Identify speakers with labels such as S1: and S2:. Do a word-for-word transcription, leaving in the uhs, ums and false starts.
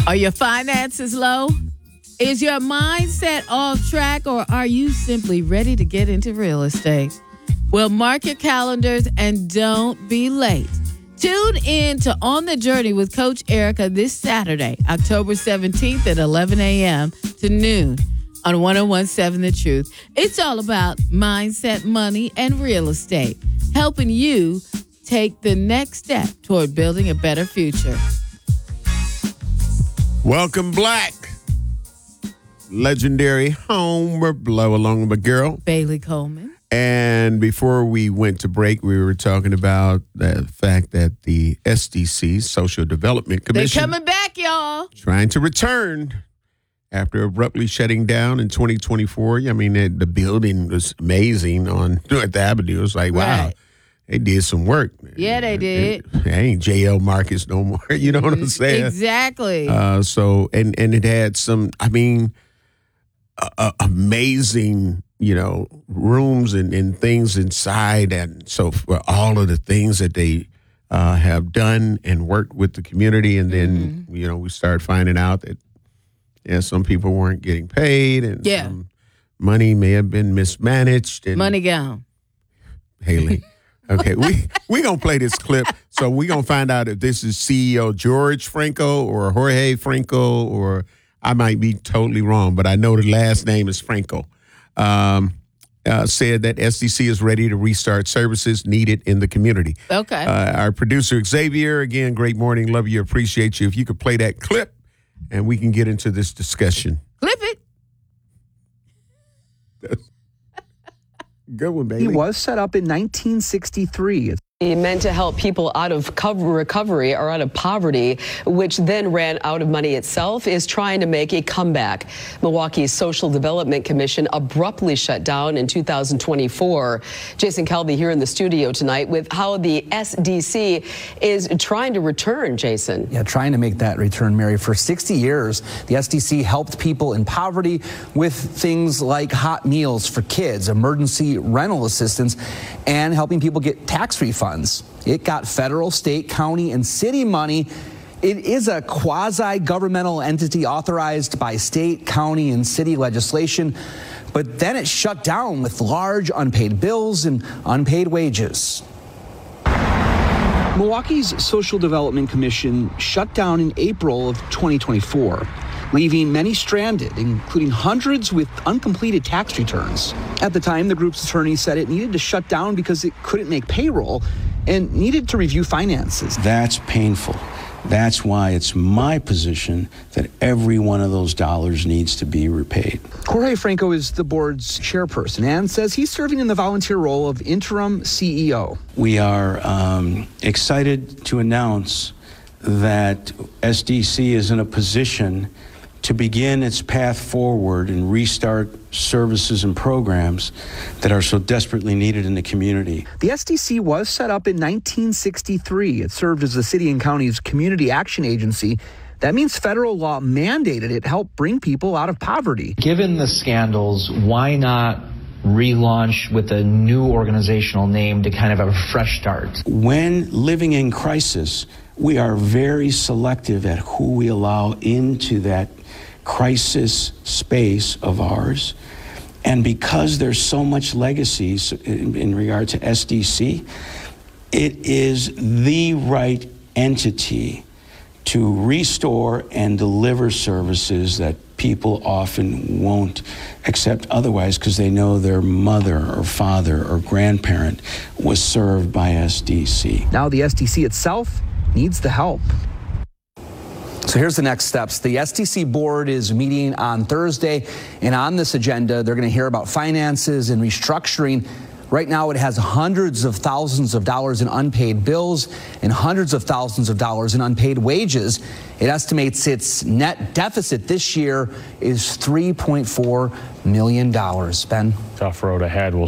S1: Are your finances low? Is your mindset off track, or are you simply ready to get into real estate? Well, mark your calendars and don't be late. Tune in to On the Journey with Coach Erica this Saturday, October seventeenth at eleven a.m. to noon on one oh one point seven The Truth. It's all about mindset, money, and real estate, helping you take the next step toward building a better future.
S2: Welcome, Black. Legendary Homer Blow along with my girl,
S1: Bailey Coleman.
S2: And before we went to break, we were talking about the fact that the S D C, Social Development Commission,
S1: they're coming back, y'all.
S2: Trying to return after abruptly shutting down in twenty twenty-four. I mean, the, the building was amazing on at the Avenue. It was like, wow,
S1: right.
S2: They did some work.
S1: Yeah, they did.
S2: It, it ain't J L Marcus no more. You know what I'm saying?
S1: Exactly.
S2: Uh, so, and, and it had some, I mean, uh, amazing, you know, rooms and, and things inside. And so for all of the things that they uh, have done and worked with the community. And then, mm-hmm. you know, we started finding out that, yeah, some people weren't getting paid and
S1: yeah.
S2: some money may have been mismanaged. And
S1: money gone.
S2: Haley. Okay, we we gonna play this clip, so we gonna find out if this is C E O George Franco or Jorge Franco, or I might be totally wrong, but I know the last name is Franco. Um, uh, said that S D C is ready to restart services needed in the community.
S1: Okay.
S2: Uh, our producer Xavier, again, great morning, love you, appreciate you. If you could play that clip, and we can get into this discussion.
S1: Clip it.
S2: Good one, baby.
S3: He was set up in nineteen sixty-three.
S4: Meant to help people out of recovery or out of poverty, which then ran out of money itself, is trying to make a comeback. Milwaukee's Social Development Commission abruptly shut down in two thousand twenty-four. Jason Kelby here in the studio tonight with how the S D C is trying to return, Jason.
S3: Yeah, trying to make that return, Mary. For sixty years, the S D C helped people in poverty with things like hot meals for kids, emergency rental assistance, and helping people get tax refunds. It got federal, state, county, and city money. It is a quasi-governmental entity authorized by state, county, and city legislation, but then it shut down with large unpaid bills and unpaid wages. Milwaukee's Social Development Commission shut down in April of twenty twenty-four, leaving many stranded, including hundreds with uncompleted tax returns. At the time, the group's attorney said it needed to shut down because it couldn't make payroll and needed to review finances.
S5: That's painful. That's why it's my position that every one of those dollars needs to be repaid.
S3: Jorge Franco is the board's chairperson and says he's serving in the volunteer role of interim C E O.
S5: We are um, excited to announce that S D C is in a position to begin its path forward and restart services and programs that are so desperately needed in the community.
S3: The S D C was set up in nineteen sixty-three. It served as the city and county's community action agency. That means federal law mandated it help bring people out of poverty.
S6: Given the scandals, why not relaunch with a new organizational name to kind of have a fresh start?
S5: When living in crisis, we are very selective at who we allow into that crisis space of ours. And because there's so much legacy in, in regard to S D C, it is the right entity to restore and deliver services that people often won't accept otherwise because they know their mother or father or grandparent was served by S D C.
S3: Now the S D C itself needs the help. So here's the next steps. The S D C board is meeting on Thursday, and on this agenda, they're going to hear about finances and restructuring. Right now, it has hundreds of thousands of dollars in unpaid bills and hundreds of thousands of dollars in unpaid wages. It estimates its net deficit this year is three point four million dollars. Ben?
S7: Tough road ahead. We'll